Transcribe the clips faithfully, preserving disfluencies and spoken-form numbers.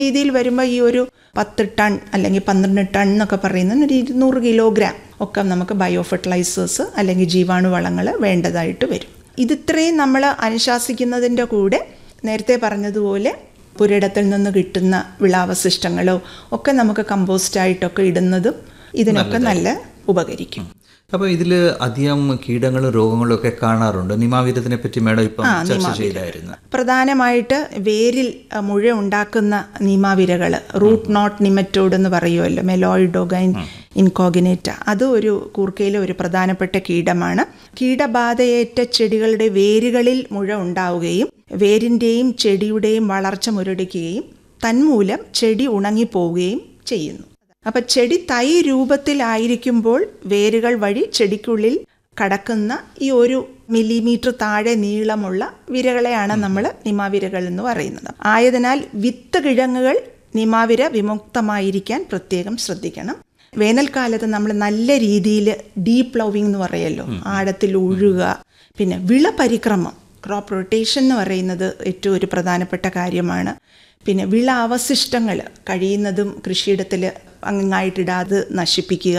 രീതിയിൽ വരുമ്പോൾ ഈ ഒരു പത്ത് ടൺ അല്ലെങ്കിൽ പന്ത്രണ്ട് ടൺ എന്നൊക്കെ പറയുന്ന ഒരു ഇരുന്നൂറ് കിലോഗ്രാം ഒക്കെ നമുക്ക് ബയോ ഫെർട്ടിലൈസേഴ്സ് അല്ലെങ്കിൽ ജീവാണുവളങ്ങൾ വേണ്ടതായിട്ട് വരും. ഇതിത്രയും നമ്മൾ അനുശാസിക്കുന്നതിൻ്റെ കൂടെ നേരത്തെ പറഞ്ഞതുപോലെ പുരയിടത്തിൽ നിന്ന് കിട്ടുന്ന വിളാവശിഷ്ടങ്ങളോ ഒക്കെ നമുക്ക് കമ്പോസ്റ്റായിട്ടൊക്കെ ഇടുന്നതും ഇതിനൊക്കെ നല്ല ഉപകരിക്കും. അപ്പോൾ ഇതിൽ അധികം കീടങ്ങളും രോഗങ്ങളും ഒക്കെ കാണാറുണ്ട്. നിമാവിരത്തിനെ പറ്റി മേഡം ഇപ്പം ചർച്ച ചെയ്തായിരുന്നു. പ്രധാനമായിട്ട് വേരിൽ മുഴ ഉണ്ടാക്കുന്ന നിമാവിരകൾ, റൂട്ട് നോട്ട് നിമറ്റോഡ് എന്ന് പറയുമല്ലോ, മെലോയിഡോഗൈൻ ഇൻകോഗിനേറ്റ, അത് ഒരു കൂർക്കയിലെ ഒരു പ്രധാനപ്പെട്ട കീടമാണ്. കീടബാധയേറ്റ ചെടികളുടെ വേരുകളിൽ മുഴ ഉണ്ടാവുകയും വേരിൻ്റെയും ചെടിയുടെയും വളർച്ച മുരടിക്കുകയും തന്മൂലം ചെടി ഉണങ്ങിപ്പോവുകയും ചെയ്യുന്നു. അപ്പം ചെടി തൈ രൂപത്തിലായിരിക്കുമ്പോൾ വേരുകൾ വഴി ചെടിക്കുള്ളിൽ കടക്കുന്ന ഈ ഒരു മില്ലിമീറ്റർ താഴെ നീളമുള്ള വിരകളെയാണ് നമ്മൾ നിമാവിരകൾ എന്ന് പറയുന്നത്. ആയതിനാൽ വിത്ത് കിഴങ്ങുകൾ നിമാവിര വിമുക്തമായിരിക്കാൻ പ്രത്യേകം ശ്രദ്ധിക്കണം. വേനൽക്കാലത്ത് നമ്മൾ നല്ല രീതിയിൽ ഡീപ്പ് പ്ലൗവിംഗ് എന്ന് പറയല്ലോ, ആഴത്തിൽ ഉഴുക, പിന്നെ വിള പരിക്രമം, ക്രോപ്പ് റൊട്ടേഷൻ എന്ന് പറയുന്നത് ഏറ്റവും ഒരു പ്രധാനപ്പെട്ട കാര്യമാണ്. പിന്നെ വിള അവശിഷ്ടങ്ങൾ കഴിയുന്നതും കൃഷിയിടത്തിൽ അങ്ങായിട്ടിടാതെ നശിപ്പിക്കുക.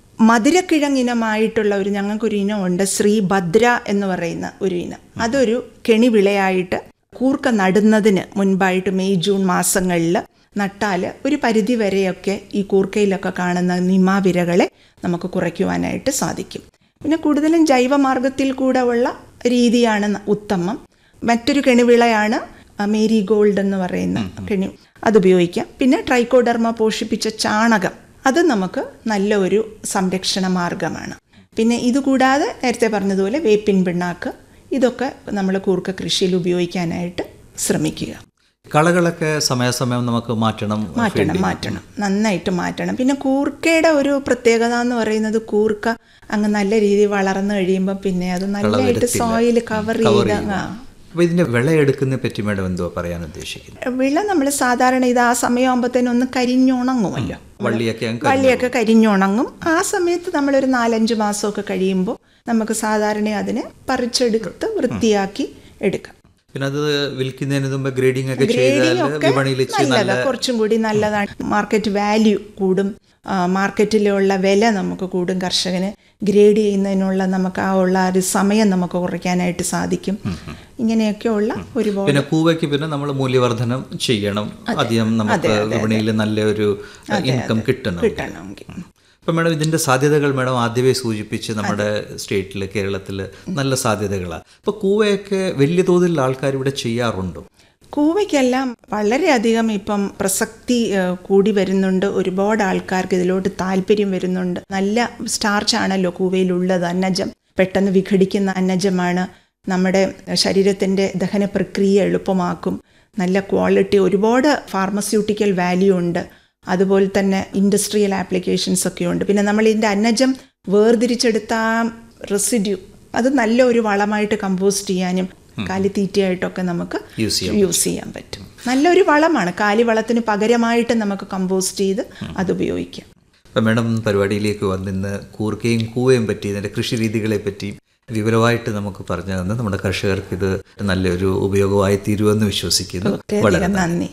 മധുരക്കിഴങ്ങിനമായിട്ടുള്ള ഒരു ഞങ്ങൾക്കൊരു ഇനമുണ്ട്, ശ്രീ ഭദ്ര എന്ന് പറയുന്ന ഒരു ഇനം. അതൊരു കെണിവിളയായിട്ട് കൂർക്ക നടുന്നതിന് മുൻപായിട്ട് മെയ് ജൂൺ മാസങ്ങളിൽ നട്ടാൽ ഒരു പരിധി വരെയൊക്കെ ഈ കൂർക്കയിലൊക്കെ കാണുന്ന നിമാവിരകളെ നമുക്ക് കുറയ്ക്കുവാനായിട്ട് സാധിക്കും. പിന്നെ കൂടുതലും ജൈവമാർഗത്തിൽ കൂടെ ഉള്ള രീതിയാണ് ഉത്തമം. മറ്റൊരു കെണിവിളയാണ് മേരി ഗോൾഡ് എന്ന് പറയുന്ന കെണി, അതുപയോഗിക്കാം. പിന്നെ ട്രൈക്കോഡർമ പോഷിപ്പിച്ച ചാണകം, അത് നമുക്ക് നല്ല ഒരു സംരക്ഷണ മാർഗമാണ്. പിന്നെ ഇതുകൂടാതെ നേരത്തെ പറഞ്ഞതുപോലെ വേപ്പിൻ പിണ്ണാക്ക്, ഇതൊക്കെ നമ്മൾ കൂർക്ക കൃഷിയിൽ ഉപയോഗിക്കാനായിട്ട് ശ്രമിക്കുക. കളകളൊക്കെ സമയാസമയം നമുക്ക് മാറ്റണം മാറ്റണം മാറ്റണം നന്നായിട്ട് മാറ്റണം. പിന്നെ കൂർക്കയുടെ ഒരു പ്രത്യേകത എന്ന് പറയുന്നത്, കൂർക്ക അങ്ങ് നല്ല രീതിയിൽ വളർന്നു കഴിയുമ്പോൾ പിന്നെ അത് നല്ലതായിട്ട് സോയിൽ കവർ ചെയ്ത. അപ്പോൾ ഇതിൻ്റെ വിളയെടുക്കുന്നതിനെ പറ്റി മേഡം എന്തോ പറയാൻ ഉദ്ദേശിക്കുന്നത്? വിള നമ്മൾ സാധാരണ ഇത് ആ സമയമാകുമ്പോഴത്തേനും ഒന്ന് കരിഞ്ഞുണങ്ങുമല്ലോ, വള്ളിയൊക്കെ വള്ളിയൊക്കെ കരിഞ്ഞുണങ്ങും. ആ സമയത്ത് നമ്മളൊരു നാലഞ്ച് മാസമൊക്കെ കഴിയുമ്പോൾ നമുക്ക് സാധാരണ അതിനെ പറിച്ചെടുത്ത് വൃത്തിയാക്കി എടുക്കാം. പിന്നെ അത് വിൽക്കുന്നതിന് മുമ്പ് ഗ്രേഡിംഗ് ഒക്കെ ചെയ്താൽ വിപണിയിൽ നല്ലതാണ്, കുറച്ചും കൂടി നല്ലതാണ്. മാർക്കറ്റ് വാല്യൂ കൂടും, മാർക്കറ്റിലുള്ള വില നമുക്ക് കൂടും. കർഷകന് ഗ്രേഡ് ചെയ്യുന്നതിനുള്ള നമുക്ക് ആ ഉള്ള ഒരു സമയം നമുക്ക് കുറയ്ക്കാനായിട്ട് സാധിക്കും. ഇങ്ങനെയൊക്കെയുള്ള ഒരുപാട്. പിന്നെ കൂവയ്ക്ക് പിന്നെ നമ്മൾ മൂല്യവർദ്ധനം ചെയ്യണം, അധികം നമുക്ക് വിപണിയിൽ നല്ലൊരു ഇൻകം കിട്ടണം കിട്ടണമെങ്കിൽ. അപ്പം മേഡം ഇതിൻ്റെ സാധ്യതകൾ മേഡം ആദ്യമേ സൂചിപ്പിച്ച് നമ്മുടെ സ്റ്റേറ്റിൽ, കേരളത്തിൽ നല്ല സാധ്യതകളാണ്. അപ്പോൾ കൂവയൊക്കെ വലിയ തോതിൽ ആൾക്കാർ ഇവിടെ ചെയ്യാറുണ്ടോ? കൂവയ്ക്കെല്ലാം വളരെയധികം ഇപ്പം പ്രസക്തി കൂടി വരുന്നുണ്ട്. ഒരുപാട് ആൾക്കാർക്ക് ഇതിലോട്ട് താല്പര്യം വരുന്നുണ്ട്. നല്ല സ്റ്റാർച്ചാണല്ലോ കൂവയിലുള്ളത്, അന്നജം, പെട്ടെന്ന് വിഘടിക്കുന്ന അന്നജമാണ്. നമ്മുടെ ശരീരത്തിൻ്റെ ദഹന പ്രക്രിയ എളുപ്പമാക്കും. നല്ല ക്വാളിറ്റി, ഒരുപാട് ഫാർമസ്യൂട്ടിക്കൽ വാല്യൂ ഉണ്ട്. അതുപോലെ തന്നെ ഇൻഡസ്ട്രിയൽ ആപ്ലിക്കേഷൻസ് ഒക്കെ ഉണ്ട്. പിന്നെ നമ്മൾ ഇതിൻ്റെ അന്നജം വേർതിരിച്ചെടുത്ത റെസിഡ്യൂ അത് നല്ലൊരു വളമായിട്ട് കമ്പോസ്റ്റ് ചെയ്യാനും കാലിത്തീറ്റയായിട്ടൊക്കെ നമുക്ക് യൂസ് ചെയ്യാൻ പറ്റും. നല്ലൊരു വളമാണ്. കാലിവളത്തിന് പകരമായിട്ട് നമുക്ക് കമ്പോസ്റ്റ് ചെയ്ത് അത് ഉപയോഗിക്കാം. അപ്പം മേഡം പരിപാടിയിലേക്ക് വന്നിന്ന് കൂർക്കയും കൂവയും പറ്റി, ഇതിൻ്റെ കൃഷി രീതികളെ പറ്റി വിവരമായിട്ട് നമുക്ക് പറഞ്ഞു തന്ന് നമ്മുടെ കർഷകർക്ക് ഇത് നല്ലൊരു ഉപയോഗമായി തീരുമെന്ന് വിശ്വസിക്കുന്നു. വളരെ നന്ദി.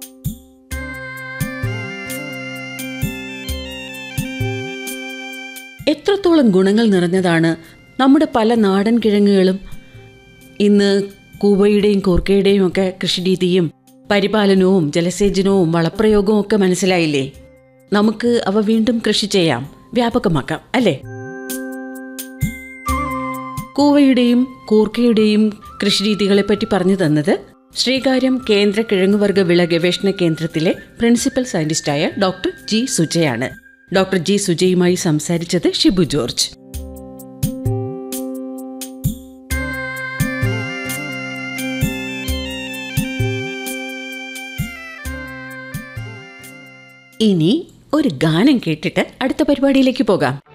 എത്രത്തോളം ഗുണങ്ങൾ നിറഞ്ഞതാണ് നമ്മുടെ പല നാടൻ കിഴങ്ങുകളും. ഇന്ന് കൂവയുടെയും കൂർക്കയുടെയും ഒക്കെ കൃഷിരീതിയും പരിപാലനവും ജലസേചനവും വളപ്രയോഗവും ഒക്കെ മനസ്സിലായില്ലേ? നമുക്ക് അവ വീണ്ടും കൃഷി ചെയ്യാം, വ്യാപകമാക്കാം, അല്ലേ? കൂവയുടെയും കൂർക്കയുടെയും കൃഷിരീതികളെപ്പറ്റി പറഞ്ഞു തന്നത് ശ്രീകാര്യം കേന്ദ്ര കിഴങ്ങുവർഗ വിള ഗവേഷണ കേന്ദ്രത്തിലെ principal സയന്റിസ്റ്റായ doctor G സുജയാണ്. Doctor G സുജയുമായി സംസാരിച്ചത് ഷിബു ജോർജ്. ഇനി ഒരു ഗാനം കേട്ടിട്ട് അടുത്ത പരിപാടിയിലേക്ക് പോകാം.